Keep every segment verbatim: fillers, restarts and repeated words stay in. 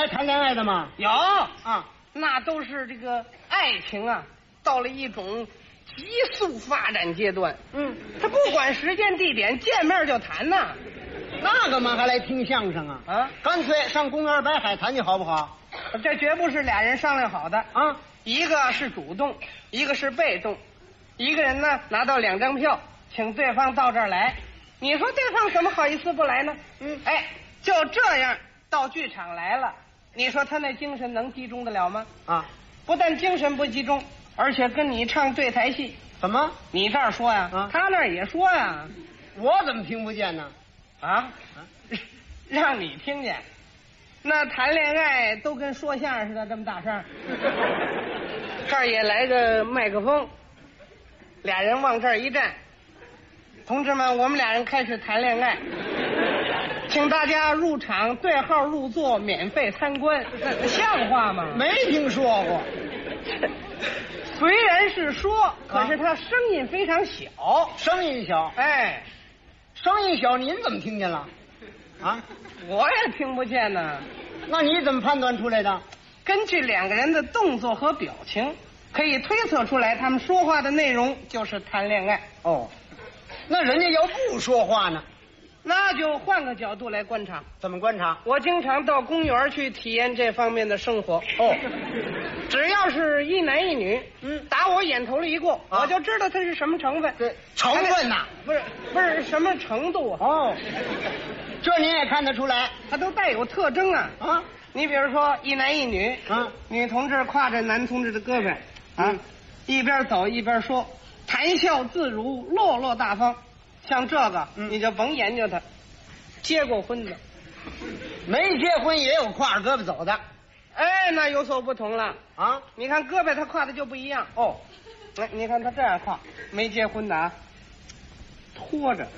还谈恋爱的吗？ 有啊， 那都是这个爱情啊，到了一种急速发展阶段。 嗯， 他不管时间地点，见面就谈呐。 那干嘛还来听相声啊？ 啊， 干脆上公园摆海谈去好不好？ 这绝不是俩人商量好的啊， 一个是主动，一个是被动。一个人呢拿到两张票，请对方到这儿来，你说对方怎么好意思不来呢？ 嗯， 哎，就这样到剧场来了，你说他那精神能集中得了吗？ 啊， 不但精神不集中，而且跟你唱对台戏。 怎么？ 你这儿说呀， 啊， 他那儿也说呀， 我怎么听不见呢？ 啊，啊让你听见，那谈恋爱都跟说相声似的这么大声。这儿也来个麦克风，俩人往这儿一站，同志们，我们俩人开始谈恋爱，请大家入场对号入座，免费参观，这像话吗？ 没听说过。 虽然是说，可是他声音非常小， 声音小。 哎， 声音小，您怎么听见了？啊， 我也听不见呢。 那你怎么判断出来的？ 根据两个人的动作和表情，可以推测出来，他们说话的内容就是谈恋爱。 哦，那人家要不说话呢？ 那就换个角度来观察。 怎么观察？ 我经常到公园去体验这方面的生活。 哦， 只要是一男一女， 嗯， 打我眼头里一过， 啊、 我就知道它是什么成分。 对，成分呐， 不是不是什么程度啊？ 哦，这您也看得出来， 它都带有特征啊。 啊， 你比如说一男一女， 啊， 女同志挎着男同志的胳膊，啊， 嗯、 一边走一边说，谈笑自如，落落大方。像这个， 嗯、 你就甭研究他。结过婚的， 没结婚也有挎着胳膊走的。 哎，那有所不同了啊！ 你看胳膊他挎的就不一样哦。来，你看他这样挎，没结婚的啊，拖着。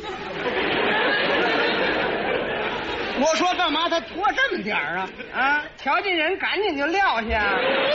我说干嘛他拖这么点儿啊？ 啊，瞧见人赶紧就撂下，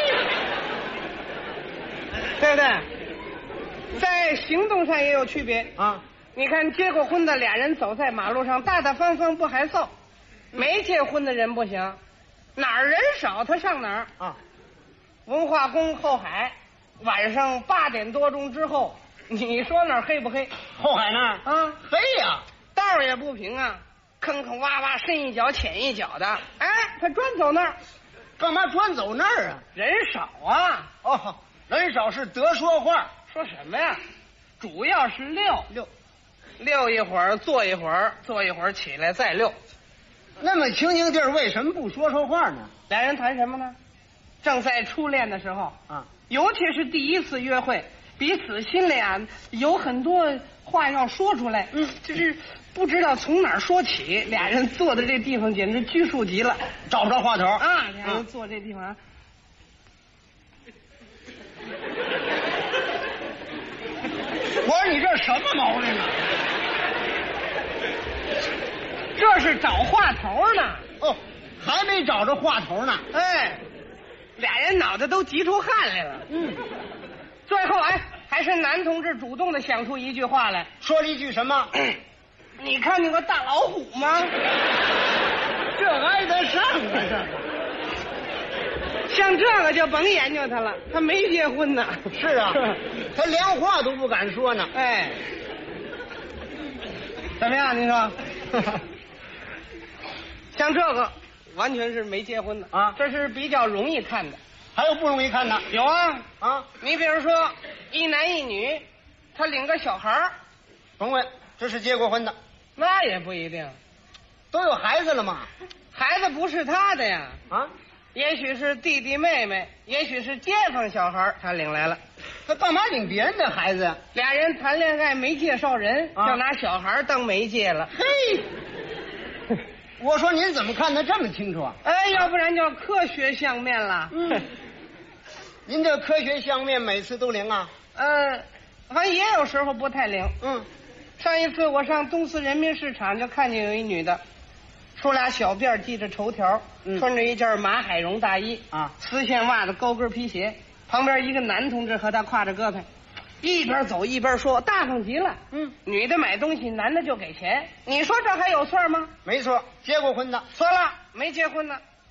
对不对？在行动上也有区别啊。 你看结过婚的俩人走在马路上大大方方不害臊，没结婚的人不行，哪儿人少他上哪儿啊。 文化宫后海晚上八点多钟之后，你说那儿黑不黑？ 后海那儿啊， 黑呀， 道儿也不平啊，坑坑洼洼，深一脚浅一脚的。哎，他专走那儿， 干嘛专走那儿啊？ 人少啊。 哦，人少是得说话。 说什么呀？主要是溜溜。 溜一会儿，坐一会儿，坐一会儿，起来再溜。 那么清静地儿，为什么不说说话呢？ 俩人谈什么呢？正在初恋的时候啊， 尤其是第一次约会，彼此心里啊有很多话要说出来。嗯，就是不知道从哪儿说起。俩人坐的这地方简直拘束极了， 找不着话头啊。俩人坐这地方、啊。 我说你这什么毛病啊？ 这是找话头呢。 哦，还没找着话头呢。 哎，俩人脑袋都急出汗来了。 嗯， 最后哎，还是男同志主动的想出一句话来， 说了一句什么？ 你看见过大老虎吗？ 这挨得上啊，这个。 像这个就甭研究他了，他没结婚呢。 是啊，他连话都不敢说呢。 哎，怎么样？您说？像这个完全是没结婚的啊， 这是比较容易看的。 还有不容易看的？ 有啊啊！ 你比如说一男一女，他领个小孩儿， 甭问，这是结过婚的。 那也不一定， 都有孩子了嘛。 孩子不是他的呀。 啊， 也许是弟弟妹妹，也许是街坊小孩，他领来了。 他干嘛领别人的孩子呀？ 俩人谈恋爱没介绍人， 啊、 就拿小孩当媒介了。 嘿，我说您怎么看得这么清楚啊？ 哎，要不然叫科学相面了。 嗯，您这科学相面每次都灵啊？ 呃，反正也有时候不太灵。 嗯， 上一次我上东四人民市场就看见有一女的，梳俩小辫，系着绸条，嗯、穿着一件马海绒大衣啊， 丝线袜子，高跟皮鞋，旁边一个男同志和她挎着胳膊，一边走一边说，大方极了。 嗯， 女的买东西，男的就给钱，你说这还有错吗？ 没错，结过婚的。 错了，没结婚呢。